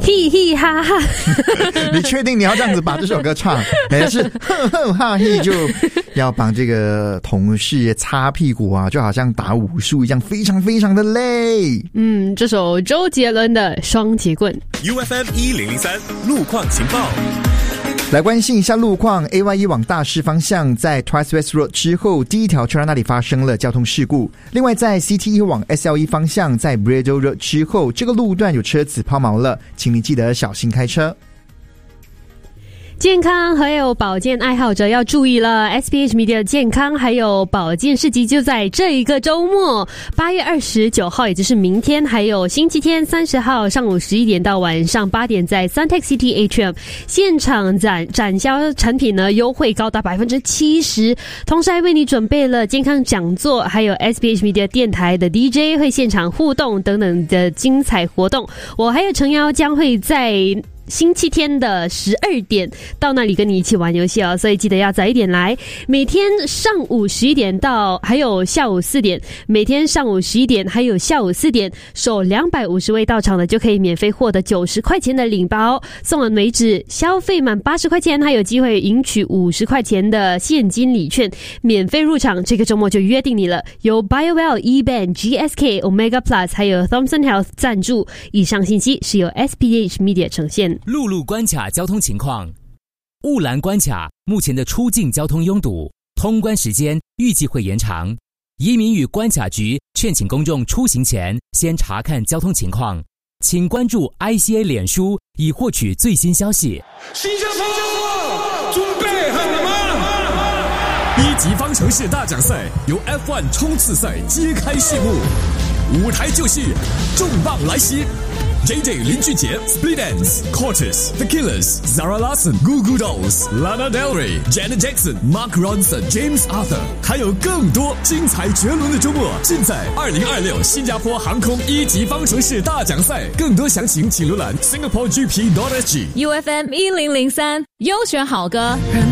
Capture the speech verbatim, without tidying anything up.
嘻嘻哈哈。 你确定你要这样子把这首歌唱？还是哼哼哈嘿就要帮这个同事擦屁股啊，就好像打武术一样，非常非常的累。 嗯，这首周杰伦的《双截棍》。 U F M 一零零三路况情报。 来关心一下路况 ，A Y 一往大市方向在 Twice West Road 之后，第一条车站那里发生了交通事故。另外，在 C T 一往 S L 一方向在 Braddell Road 之后，这个路段有车子抛锚了，请你记得小心开车。 健康还有保健爱好者要注意了 ，S B H Media 健康还有保健市集就在这一个周末，八月二十九号，也就是明天，还有星期天三十号上午十一点到晚上八点，在 Suntec City Atrium 现场展展销产品呢，优惠高达百分之七十，同时还为你准备了健康讲座，还有 S B H Media 电台的 D J 会现场互动等等的精彩活动。我还有诚邀将会在星期天的十二点到那里跟你一起玩游戏哦，所以记得要早一点来。每天上午十一点到还有下午四点，每天上午十一点还有下午四点，首两百五十位到场的就可以免费获得九十块钱的领包，送完为止。消费满八十块钱还有机会赢取五十块钱的现金礼券，免费入场。这个周末就约定你了。由 BioWell、eBand、G S K、Omega Plus 还有 Thomson Health 赞助。以上信息是由 S P H Media 呈现。 陆路关卡交通情况：雾兰关卡目前的出境交通拥堵，通关时间预计会延长。移民与关卡局劝请公众出行前先查看交通情况，请关注 I C A 脸书以获取最新消息。 新加坡准备好了吗？ 一级方程式大奖赛由 F 一 冲刺赛揭开序幕，舞台就是重磅来袭。J J 林俊杰 Split Enz、Cortez、The Killers、Zara Larson、Goo Goo Dolls、Lana Del Rey、Janet Jackson、Mark Ronson、James Arthur， 还有更多精彩绝伦的周末，尽在二零二六新加坡航空一级方程式大奖赛。更多详情请浏览 Singapore G P dot S G。 U F M 一零零三优选好歌。